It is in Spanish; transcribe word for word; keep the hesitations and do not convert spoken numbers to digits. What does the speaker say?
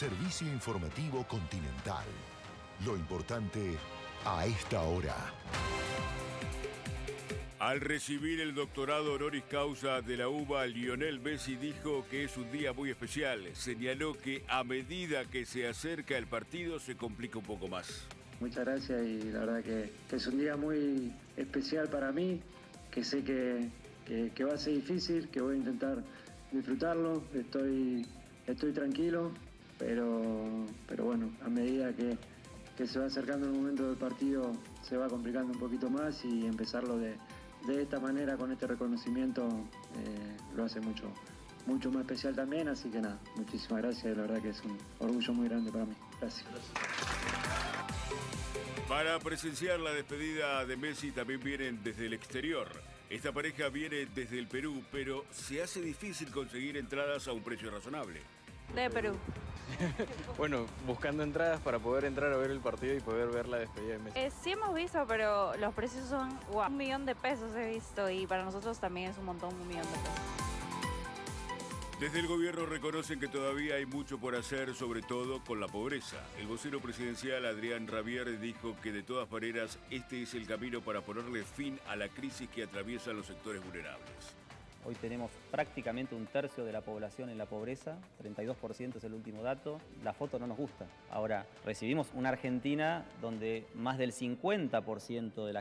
Servicio informativo Continental. Lo importante a esta hora. Al recibir el doctorado honoris causa de la U B A, Lionel Messi dijo que es un día muy especial. Señaló que a medida que se acerca el partido se complica un poco más. Muchas gracias y la verdad que, que es un día muy especial para mí, que sé que, que, que va a ser difícil, que voy a intentar disfrutarlo. Estoy, estoy tranquilo, pero, pero bueno, a medida que, que se va acercando el momento del partido se va complicando un poquito más y empezarlo de... De esta manera, con este reconocimiento, eh, lo hace mucho, mucho más especial también, así que nada, muchísimas gracias, la verdad que es un orgullo muy grande para mí. Gracias. Para presenciar la despedida de Messi también vienen desde el exterior. Esta pareja viene desde el Perú, pero se hace difícil conseguir entradas a un precio razonable. De Perú. Bueno, buscando entradas para poder entrar a ver el partido y poder ver la despedida de Messi. Eh, sí hemos visto, pero los precios son wow, un millón de pesos he visto y para nosotros también es un montón, un millón de pesos. Desde el gobierno reconocen que todavía hay mucho por hacer, sobre todo con la pobreza. El vocero presidencial Adrián Rabier dijo que de todas maneras este es el camino para ponerle fin a la crisis que atraviesa los sectores vulnerables. Hoy tenemos prácticamente un tercio de la población en la pobreza, treinta y dos por ciento es el último dato. La foto no nos gusta. Ahora, recibimos una Argentina donde más del cincuenta por ciento de la